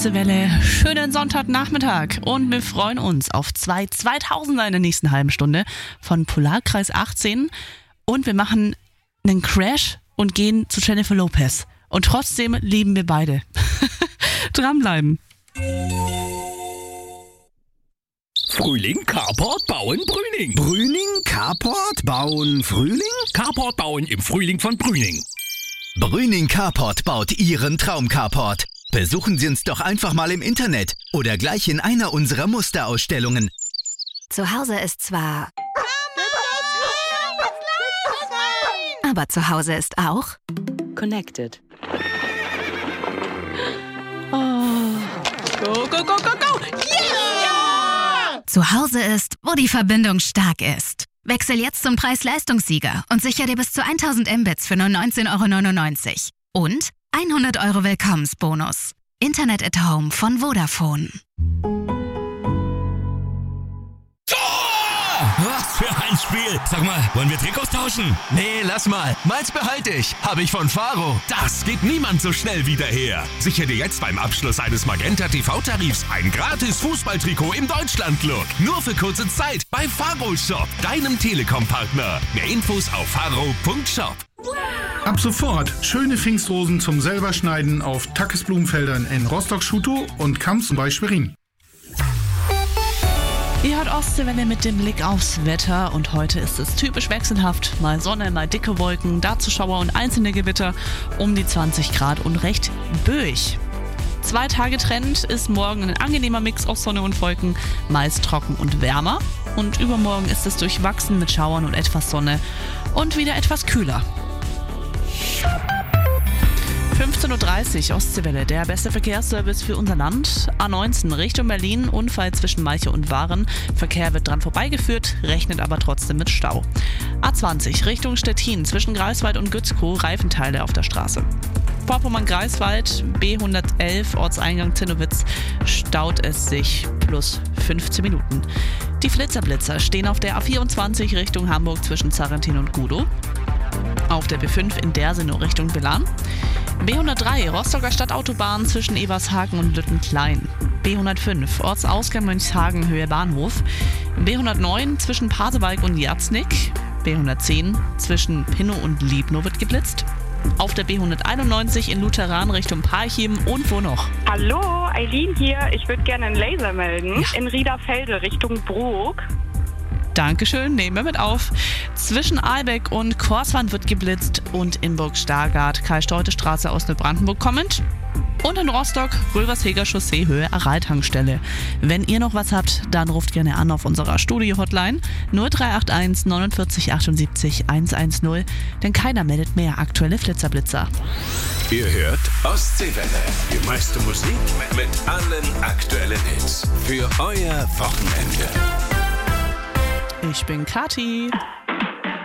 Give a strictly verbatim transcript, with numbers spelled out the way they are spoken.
Welle, schönen Sonntagnachmittag und wir freuen uns auf zwei zweitausender in der nächsten halben Stunde von Polarkreis achtzehn und wir machen einen Crash und gehen zu Jennifer Lopez und trotzdem lieben wir beide. Dranbleiben. Frühling, Carport, Bauen, Brüning. Brüning, Carport, Bauen, Frühling? Carport bauen im Frühling von Brüning. Brüning Carport baut Ihren Traum-Carport. Besuchen Sie uns doch einfach mal im Internet oder gleich in einer unserer Musterausstellungen. Zu Hause ist zwar... Aber zu Hause ist auch... Connected. Oh. Go, go, go, go, go! Yeah! Zu Hause ist, wo die Verbindung stark ist. Wechsel jetzt zum Preis-Leistungssieger und sicher dir bis zu tausend Mbits für nur neunzehn Euro neunundneunzig. Und hundert Euro Willkommensbonus. Internet at Home von Vodafone. Was für ein Spiel! Sag mal, wollen wir Trikots tauschen? Nee, lass mal. Meins behalte ich. Habe ich von Faro. Das geht niemand so schnell wieder her. Sichere dir jetzt beim Abschluss eines Magenta T V-Tarifs ein gratis Fußballtrikot im Deutschland-Look. Nur für kurze Zeit bei Faro Shop, deinem Telekom-Partner. Mehr Infos auf faro punkt shop. Ab sofort schöne Pfingstrosen zum selberschneiden auf Tackes Blumenfeldern in Rostock-Schutow und Kamps bei Schwerin. Ihr hört Ostseewelle mit dem Blick aufs Wetter und heute ist es typisch wechselhaft. Mal Sonne, mal dicke Wolken, dazu Schauer und einzelne Gewitter um die zwanzig Grad und recht böig. Zwei Tage Trend ist morgen ein angenehmer Mix aus Sonne und Wolken, meist trocken und wärmer. Und übermorgen ist es durchwachsen mit Schauern und etwas Sonne und wieder etwas kühler. fünfzehn Uhr dreißig, Ostseewelle, der beste Verkehrsservice für unser Land. A neunzehn Richtung Berlin, Unfall zwischen Malchow und Waren. Verkehr wird dran vorbeigeführt, rechnet aber trotzdem mit Stau. A zwanzig Richtung Stettin, zwischen Greifswald und Gützkow, Reifenteile auf der Straße. Vorpommern-Greifswald, B hundertelf, Ortseingang Zinnowitz, staut es sich plus fünfzehn Minuten. Die Flitzerblitzer stehen auf der A vierundzwanzig Richtung Hamburg zwischen Zarrentin und Gudow. Auf der B fünf in Dersenow Richtung Belan. B hundertdrei Rostocker Stadtautobahn zwischen Evershagen und Lüttenklein. B hundertfünf Ortsausgang Mönchshagen Höhe Bahnhof. B hundertneun zwischen Pasewalk und Jatznick. B hundertzehn zwischen Pinnow und Liebnow wird geblitzt. Auf der B hunderteinundneunzig in Lutheran Richtung Parchim und wo noch? Hallo, Eileen hier. Ich würde gerne einen Laser melden. Ja. In Riederfelde Richtung Brok. Dankeschön, nehmen wir mit auf. Zwischen Ahlbeck und Korswand wird geblitzt und in Burg-Stargard, Karl-Steute-Straße aus Neubrandenburg kommend. Und in Rostock, Röversheger Chaussee, Höhe Araltankstelle. Wenn ihr noch was habt, dann ruft gerne an auf unserer Studio-Hotline null drei acht eins neunundvierzig achtundsiebzig hundertzehn, denn keiner meldet mehr aktuelle Flitzerblitzer. Ihr hört Ostseewelle, die meiste Musik mit allen aktuellen Hits für euer Wochenende. Ich bin Kathi.